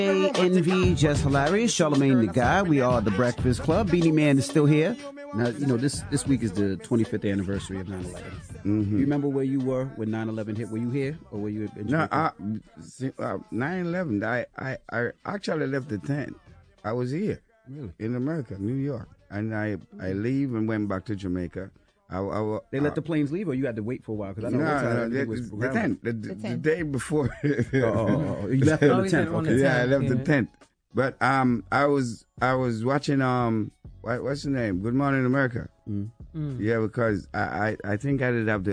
Envy, Just Hilarious, Charlamagne the Guy. We are the Breakfast Club. Beanie Man is still here. Now, you know, this week is the 25th anniversary of 9/11. Mm-hmm. Do you remember where you were when 9/11 hit? Were you here or were you in Jamaica? No, 9/11. I actually left the tent. I was here, really, in America, New York, and I leave and went back to Jamaica. They let the planes leave, or you had to wait for a while? Because I know the tent. The day before. You left on the tent. Okay. Yeah, I left the tent. But I was watching what's the name? Good Morning America. Yeah, because I think I did have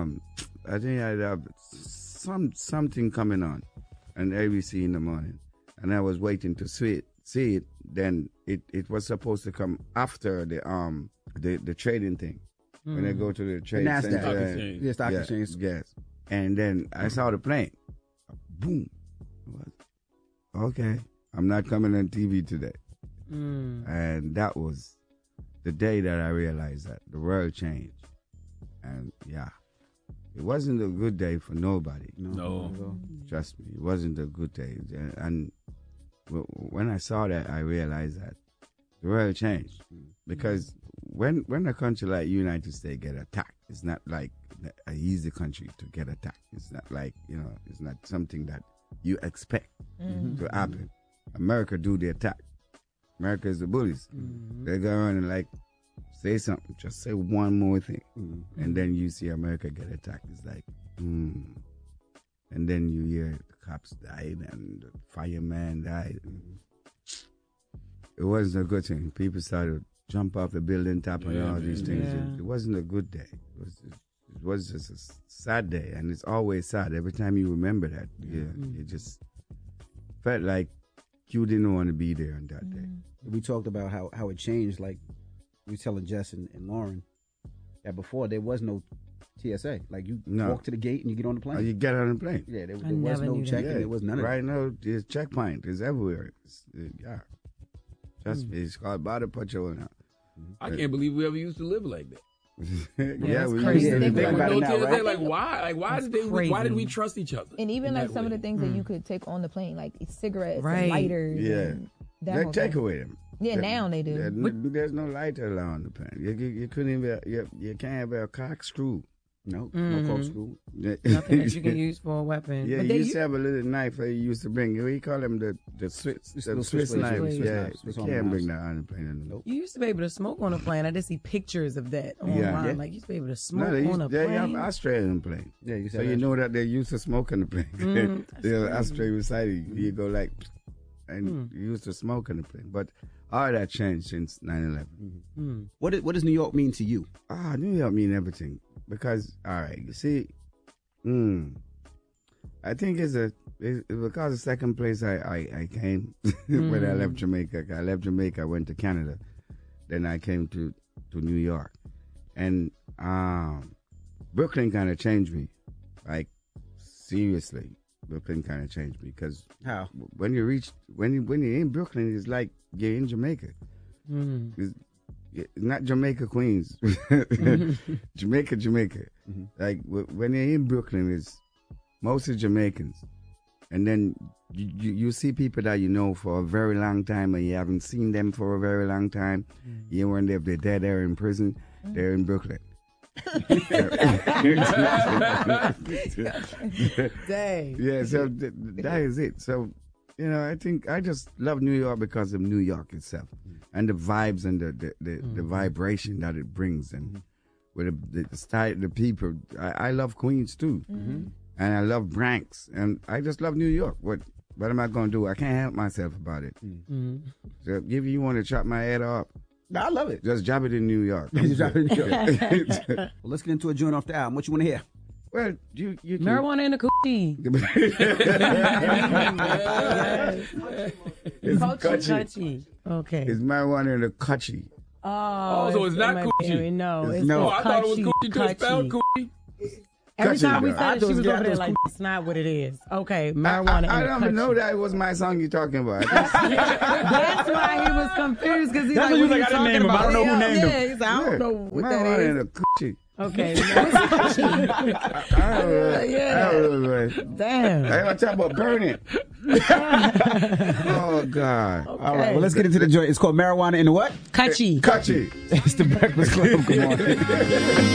something coming on ABC in the morning, and I was waiting to see it. Then it was supposed to come after the trading thing. When I go to the trade center, stock exchange. Yes. And then I saw the plane. Boom. Okay, I'm not coming on TV today. And that was the day that I realized that the world changed. And yeah, it wasn't a good day for nobody. No. Trust me, it wasn't a good day. And when I saw that, I realized that the world changed. Because when a country like United States get attacked, it's not like an easy country to get attacked. It's not like, it's not something that you expect to happen. America do the attack. America is the bullies. They go around and like say something, just say one more thing, and then you see America get attacked. It's like, and then you hear the cops died and the fireman died. It wasn't a good thing. People started jump off the building top and all these things. It wasn't a good day. It was just a sad day, and it's always sad. Every time you remember that, you just felt like you didn't want to be there on that day. We talked about how it changed. Like we were telling Jess and Lauren that before there was no TSA. Like you walk to the gate and you get on the plane. Oh, you get on the plane. Yeah, there was no checking. There was none of that. Right now, there's checkpoint. It's everywhere. It's called Border Patrol now. I can't believe we ever used to live like that. We crazy. used to live There was no TSA. Right? Like why? Like why did we trust each other? And even like some of the things that you could take on the plane, like cigarettes and lighters. They take away them. Yeah, now they do. There's no lighter allowed on the plane. You couldn't even. You can't have a cock screw. No corkscrew. Nothing that you can use for a weapon. Yeah, you used to have a little knife that you used to bring. We call them the Swiss knife. You can't bring that on the plane anymore. You used to be able to smoke on a plane. I just see pictures of that online. Like you used to be able to smoke on a plane. They have Australian plane. Yeah, so you know that they used to smoke on the plane. The ashtray beside you. You go like, and you used to smoke on the plane. But all that changed since 9/11. What does New York mean to you? New York mean everything. Because, all right, you see, I think it's because the second place I came when I left Jamaica. I left Jamaica, I went to Canada. Then I came to New York. And Brooklyn kind of changed me. Like, seriously, Brooklyn kind of changed me. Because how? When you're in Brooklyn, it's like you're in Jamaica. Not Jamaica, Queens. Jamaica. Like when you're in Brooklyn, it's mostly Jamaicans, and then you see people that you know for a very long time, and you haven't seen them for a very long time. You wonder if they're dead or in prison. They're in Brooklyn. Dang. Yeah, so that is it. So I think I just love New York because of New York itself. And the vibes and the vibration that it brings, and with the style, the people. I love Queens too, and I love Bronx, and I just love New York. What am I gonna do? I can't help myself about it. So if you want to chop my head off, I love it. Just drop it in New York. Well, let's get into a joint off the album. What you want to hear? Well, you marijuana in the coochie. It's coochie. Okay. It's marijuana in the coochie. Oh, so it's not coochie. No, it's no. I thought it was coochie too. It's spelled coochie. Every time we said it, she was over there like, it's not what it is. Okay, marijuana. I don't even know that it was my song you're talking about. That's why he was confused, because he's like, what I didn't name him. I don't know who named him. He's like, I don't know what that marijuana is. in the coochie. Okay. Damn. I want to talk about burning. Oh, God. Okay. All right, well, let's get into the joint. It's called Marijuana in the what? Kachi. Kachi. It's the Breakfast Club. Come on.